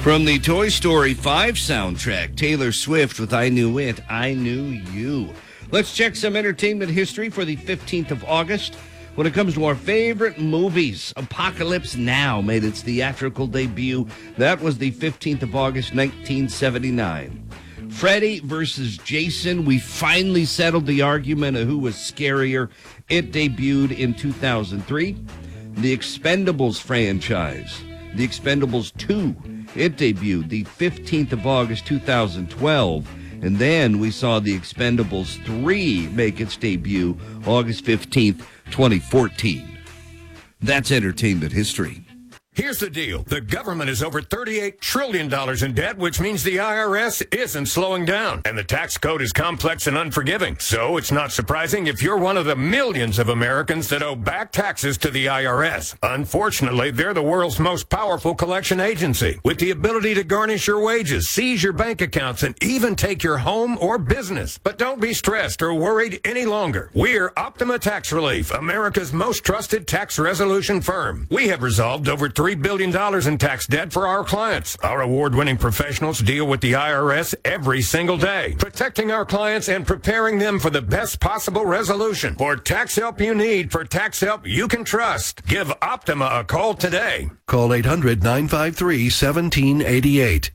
From the Toy Story 5 soundtrack, Taylor Swift with I Knew It, I Knew You. Let's check some entertainment history for the 15th of August. When it comes to our favorite movies, Apocalypse Now made its theatrical debut. That was the 15th of August, 1979. Freddy versus Jason, we finally settled the argument of who was scarier. It debuted in 2003. The Expendables franchise, The Expendables 2, it debuted the 15th of August, 2012. And then we saw The Expendables 3 make its debut August 15th, 2014. That's entertainment history. Here's the deal. The government is over $38 trillion in debt, which means the IRS isn't slowing down. And the tax code is complex and unforgiving. So it's not surprising if you're one of the millions of Americans that owe back taxes to the IRS. Unfortunately, they're the world's most powerful collection agency, with the ability to garnish your wages, seize your bank accounts, and even take your home or business. But don't be stressed or worried any longer. We're Optima Tax Relief, America's most trusted tax resolution firm. We have resolved over $3 billion in tax debt for our clients. Our award-winning professionals deal with the IRS every single day, protecting our clients and preparing them for the best possible resolution. For tax help you need, for tax help you can trust, give Optima a call today. Call 800-953-1788.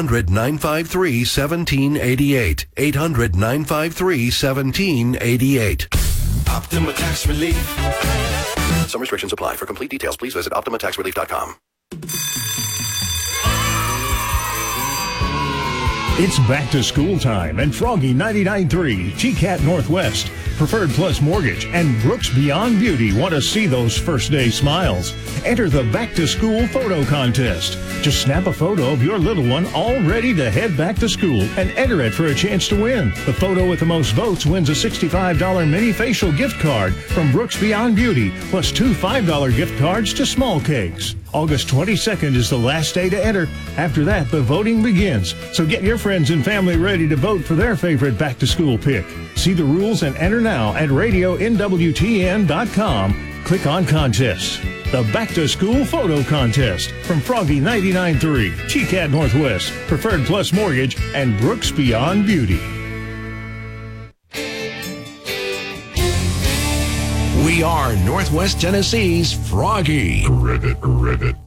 800-953-1788. 800-953-1788. Optima Tax Relief. Some restrictions apply. For complete details, please visit OptimaTaxRelief.com. It's back to school time, and Froggy 99.3, GCAT Northwest, Preferred Plus Mortgage, and Brooks Beyond Beauty want to see those first day smiles. Enter the Back to School photo contest. Just snap a photo of your little one all ready to head back to school and enter it for a chance to win. The photo with the most votes wins a $65 mini facial gift card from Brooks Beyond Beauty, plus 2 $5 gift cards to Small Cakes. August 22nd is the last day to enter. After that, the voting begins. So get your friends and family ready to vote for their favorite back-to-school pick. See the rules and enter now at radionwtn.com. Click on Contests. The Back-to-School Photo Contest from Froggy 99.3, GCAT Northwest, Preferred Plus Mortgage, and Brooks Beyond Beauty. We are Northwest Tennessee's Froggy. Rivet.